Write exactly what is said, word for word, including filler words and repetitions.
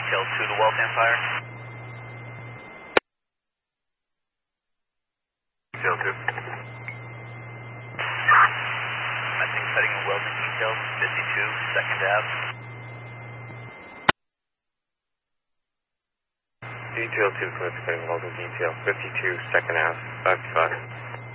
Detail two to Wealth Empire. Detail two. Commencing setting and welding detail, fifty-two, second Ave. Detail two, commencing setting and welding detail, fifty-two, second Ave, five five.